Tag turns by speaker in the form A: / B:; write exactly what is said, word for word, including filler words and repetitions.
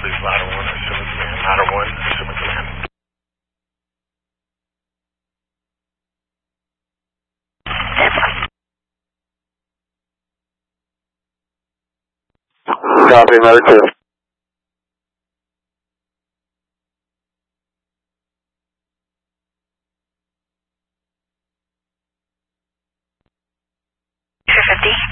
A: Bradley's ladder one, assuming command. Ladder one, assuming command.
B: Copy, ladder two.
C: two fifty.